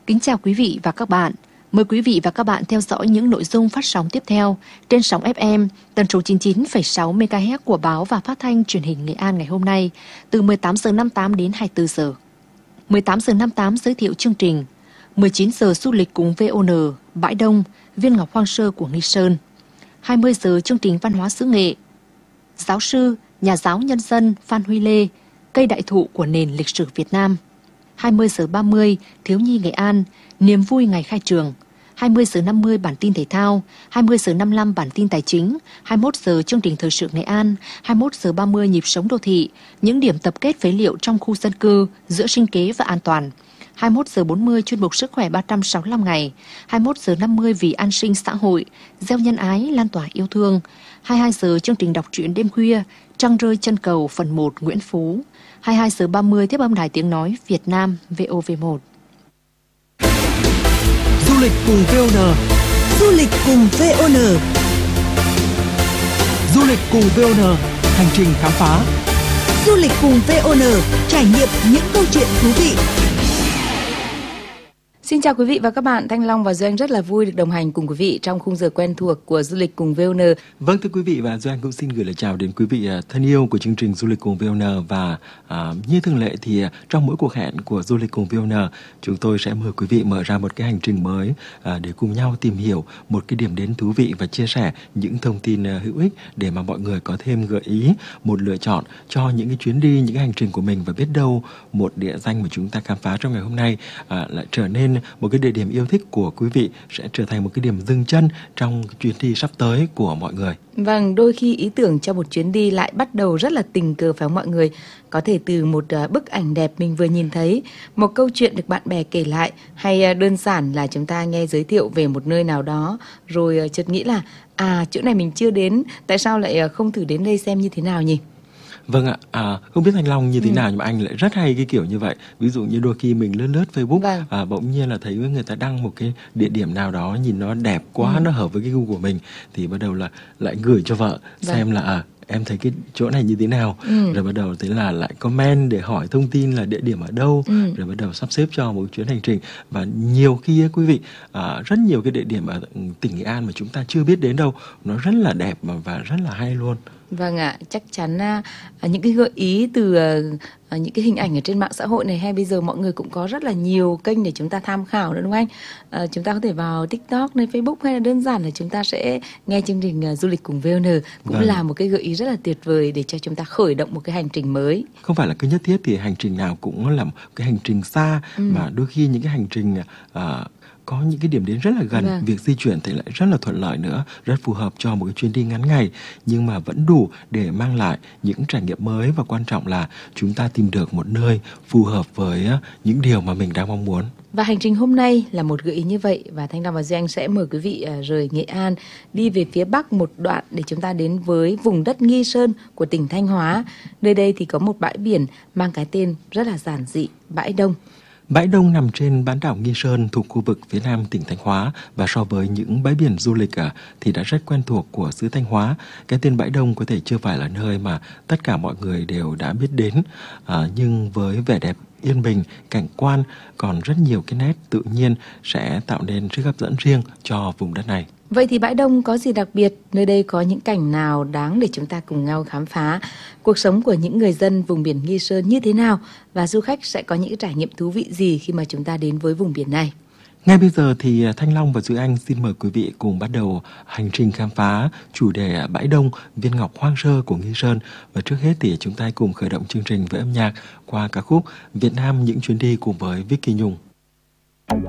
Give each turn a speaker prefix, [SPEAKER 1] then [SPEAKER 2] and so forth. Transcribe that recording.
[SPEAKER 1] Kính chào quý vị và các bạn. Mời quý vị và các bạn theo dõi những nội dung phát sóng tiếp theo trên sóng FM tần số 99,6 MHz của báo và phát thanh truyền hình Nghệ An ngày hôm nay từ 18 giờ 58 đến 24 giờ. 18 giờ 58 giới thiệu chương trình, 19 giờ du lịch cùng VON, Bãi Đông, Viên Ngọc Hoang Sơ của Nghi Sơn. 20 giờ chương trình văn hóa xứ nghệ, giáo sư, nhà giáo nhân dân Phan Huy Lê, cây đại thụ của nền lịch sử Việt Nam. 20 giờ 30 thiếu nhi Nghệ An, niềm vui ngày khai trường. 20 giờ 50 bản tin thể thao, 20 giờ 55 bản tin tài chính, 21 giờ chương trình thời sự Nghệ An, 21 giờ 30 nhịp sống đô thị, những điểm tập kết phế liệu trong khu dân cư giữa sinh kế và an toàn. 21 giờ 40 chuyên mục sức khỏe 365 ngày, 21 giờ 50 vì an sinh xã hội, gieo nhân ái lan tỏa yêu thương. 22 giờ chương trình đọc truyện đêm khuya, Trăng rơi chân cầu phần 1 Nguyễn Phú. 22 giờ 30 tiếp âm đài tiếng nói Việt Nam VOV1.
[SPEAKER 2] Du lịch cùng VON.
[SPEAKER 3] Du lịch cùng VON.
[SPEAKER 2] Du lịch cùng VON, hành trình khám phá.
[SPEAKER 3] Du lịch cùng VON, trải nghiệm những câu chuyện thú vị.
[SPEAKER 4] Xin chào quý vị và các bạn, Thanh Long và Duy Anh rất là vui được đồng hành cùng quý vị trong khung giờ quen thuộc của Du lịch cùng VON.
[SPEAKER 5] Vâng, thưa quý vị, và Duy Anh cũng xin gửi lời chào đến quý vị thân yêu của chương trình Du lịch cùng VON. Và như thường lệ thì trong mỗi cuộc hẹn của Du lịch cùng VON, chúng tôi sẽ mời quý vị mở ra một cái hành trình mới để cùng nhau tìm hiểu một cái điểm đến thú vị và chia sẻ những thông tin hữu ích để mà mọi người có thêm gợi ý, một lựa chọn cho những cái chuyến đi, những cái hành trình của mình. Và biết đâu một địa danh mà chúng ta khám phá trong ngày hôm nay lại trở nên một cái địa điểm yêu thích của quý vị, sẽ trở thành một cái điểm dừng chân trong chuyến đi sắp tới của mọi người.
[SPEAKER 4] Vâng, đôi khi ý tưởng cho một chuyến đi lại bắt đầu rất là tình cờ phải không mọi người? Có thể từ một bức ảnh đẹp mình vừa nhìn thấy, một câu chuyện được bạn bè kể lại, hay đơn giản là chúng ta nghe giới thiệu về một nơi nào đó, rồi chợt nghĩ là chỗ này mình chưa đến, tại sao lại không thử đến đây xem như thế nào nhỉ?
[SPEAKER 5] Vâng ạ, không biết Thanh Long như thế nào nhưng mà anh lại rất hay cái kiểu như vậy. Ví dụ như đôi khi mình lướt Facebook, bỗng nhiên là thấy người ta đăng một cái địa điểm nào đó nhìn nó đẹp quá, nó hợp với cái gu của mình, thì bắt đầu là lại gửi cho vợ xem là em thấy cái chỗ này như thế nào, rồi bắt đầu thế là lại comment để hỏi thông tin là địa điểm ở đâu, rồi bắt đầu sắp xếp cho một chuyến hành trình. Và nhiều khi quý vị, rất nhiều cái địa điểm ở tỉnh Nghệ An mà chúng ta chưa biết đến đâu, nó rất là đẹp và rất là hay luôn.
[SPEAKER 4] Vâng ạ, chắc chắn những cái gợi ý từ những cái hình ảnh ở trên mạng xã hội này, hay bây giờ mọi người cũng có rất là nhiều kênh để chúng ta tham khảo nữa đúng không anh? Chúng ta có thể vào TikTok, lên Facebook, hay là đơn giản là chúng ta sẽ nghe chương trình Du lịch cùng VON, cũng là một cái gợi ý rất là tuyệt vời để cho chúng ta khởi động một cái hành trình mới.
[SPEAKER 5] Không phải là cứ nhất thiết thì hành trình nào cũng là một cái hành trình xa, mà đôi khi những cái hành trình có những cái điểm đến rất là gần, việc di chuyển thì lại rất là thuận lợi nữa, rất phù hợp cho một cái chuyến đi ngắn ngày, nhưng mà vẫn đủ để mang lại những trải nghiệm mới, và quan trọng là chúng ta tìm được một nơi phù hợp với những điều mà mình đang mong muốn.
[SPEAKER 4] Và hành trình hôm nay là một gợi ý như vậy, và Thanh Long và Duy Anh sẽ mời quý vị rời Nghệ An, đi về phía Bắc một đoạn để chúng ta đến với vùng đất Nghi Sơn của tỉnh Thanh Hóa. Nơi đây thì có một bãi biển mang cái tên rất là giản dị, Bãi Đông.
[SPEAKER 5] Bãi Đông nằm trên bán đảo Nghi Sơn thuộc khu vực phía nam tỉnh Thanh Hóa, và so với những bãi biển du lịch thì đã rất quen thuộc của xứ Thanh Hóa. Cái tên Bãi Đông có thể chưa phải là nơi mà tất cả mọi người đều đã biết đến, nhưng với vẻ đẹp yên bình, cảnh quan, còn rất nhiều cái nét tự nhiên sẽ tạo nên sức hấp dẫn riêng cho vùng đất này.
[SPEAKER 4] Vậy thì Bãi Đông có gì đặc biệt? Nơi đây có những cảnh nào đáng để chúng ta cùng nhau khám phá? Cuộc sống của những người dân vùng biển Nghi Sơn như thế nào? Và du khách sẽ có những trải nghiệm thú vị gì khi mà chúng ta đến với vùng biển này?
[SPEAKER 5] Ngay bây giờ thì Thanh Long và Duy Anh xin mời quý vị cùng bắt đầu hành trình khám phá chủ đề Bãi Đông, Viên Ngọc Hoang Sơ của Nghi Sơn. Và trước hết thì chúng ta cùng khởi động chương trình với âm nhạc qua ca khúc Việt Nam những chuyến đi cùng với Vicky Nhung.